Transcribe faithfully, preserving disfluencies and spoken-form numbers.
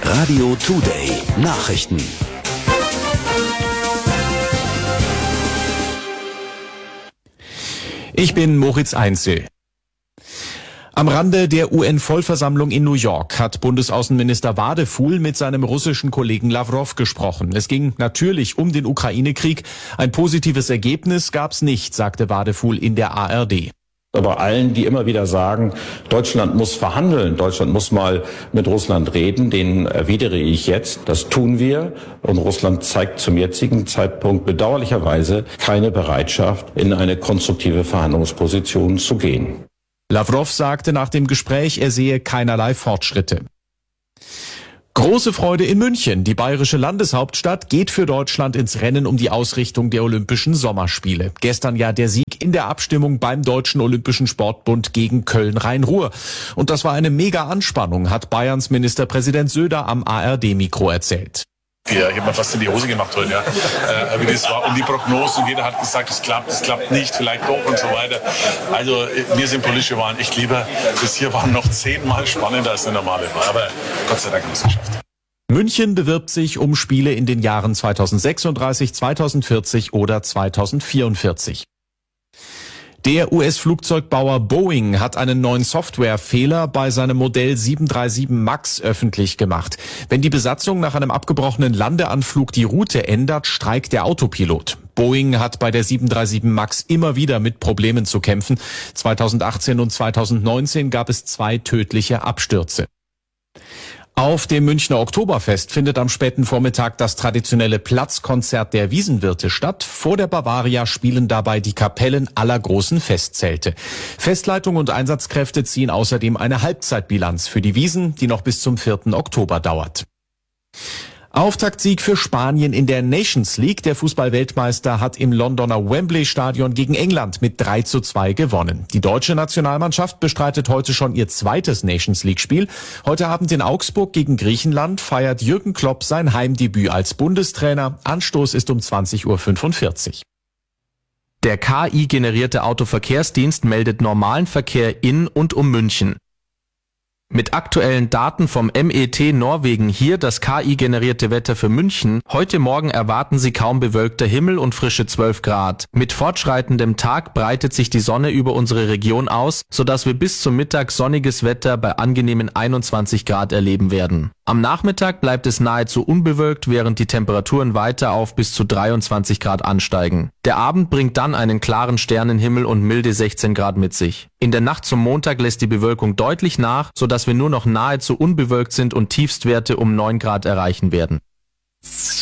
Radio Today Nachrichten. Ich bin Moritz Einzel. Am Rande der U N-Vollversammlung in New York hat Bundesaußenminister Wadefuhl mit seinem russischen Kollegen Lawrow gesprochen. Es ging natürlich um den Ukraine-Krieg. Ein positives Ergebnis gab's nicht, sagte Wadefuhl in der A R D. Aber allen, die immer wieder sagen, Deutschland muss verhandeln, Deutschland muss mal mit Russland reden, denen erwidere ich jetzt, das tun wir. Und Russland zeigt zum jetzigen Zeitpunkt bedauerlicherweise keine Bereitschaft, in eine konstruktive Verhandlungsposition zu gehen. Lawrow sagte nach dem Gespräch, er sehe keinerlei Fortschritte. Große Freude in München. Die bayerische Landeshauptstadt geht für Deutschland ins Rennen um die Ausrichtung der Olympischen Sommerspiele. Gestern ja der Sieg in der Abstimmung beim Deutschen Olympischen Sportbund gegen Köln-Rhein-Ruhr. Und das war eine mega Anspannung, hat Bayerns Ministerpräsident Söder am A R D-Mikro erzählt. Ja, ich habe mir fast in die Hose gemacht heute, ja. Äh, wie das war. Und die Prognosen, jeder hat gesagt, es klappt, es klappt nicht, vielleicht doch und so weiter. Also, mir sind politische Wahlen echt lieber. Das hier war noch zehnmal spannender als eine normale Wahl. Aber Gott sei Dank haben wir es geschafft. München bewirbt sich um Spiele in den Jahren zweitausendsechsunddreißig, zweitausendvierzig oder zweitausendvierundvierzig. Der U S-Flugzeugbauer Boeing hat einen neuen Softwarefehler bei seinem Modell sieben drei sieben Max öffentlich gemacht. Wenn die Besatzung nach einem abgebrochenen Landeanflug die Route ändert, streikt der Autopilot. Boeing hat bei der sieben drei sieben Max immer wieder mit Problemen zu kämpfen. zweitausendachtzehn und zweitausendneunzehn gab es zwei tödliche Abstürze. Auf dem Münchner Oktoberfest findet am späten Vormittag das traditionelle Platzkonzert der Wiesenwirte statt. Vor der Bavaria spielen dabei die Kapellen aller großen Festzelte. Festleitung und Einsatzkräfte ziehen außerdem eine Halbzeitbilanz für die Wiesn, die noch bis zum vierten Oktober dauert. Auftaktsieg für Spanien in der Nations League. Der Fußball-Weltmeister hat im Londoner Wembley-Stadion gegen England mit drei zu zwei gewonnen. Die deutsche Nationalmannschaft bestreitet heute schon ihr zweites Nations League-Spiel. Heute Abend in Augsburg gegen Griechenland feiert Jürgen Klopp sein Heimdebüt als Bundestrainer. Anstoß ist um zwanzig Uhr fünfundvierzig. Der K I-generierte Autoverkehrsdienst meldet normalen Verkehr in und um München. Mit aktuellen Daten vom M E T Norwegen hier das K I-generierte Wetter für München. Heute Morgen erwarten Sie kaum bewölkter Himmel und frische zwölf Grad. Mit fortschreitendem Tag breitet sich die Sonne über unsere Region aus, sodass wir bis zum Mittag sonniges Wetter bei angenehmen einundzwanzig Grad erleben werden. Am Nachmittag bleibt es nahezu unbewölkt, während die Temperaturen weiter auf bis zu dreiundzwanzig Grad ansteigen. Der Abend bringt dann einen klaren Sternenhimmel und milde sechzehn Grad mit sich. In der Nacht zum Montag lässt die Bewölkung deutlich nach, sodass wir nur noch nahezu unbewölkt sind und Tiefstwerte um neun Grad erreichen werden.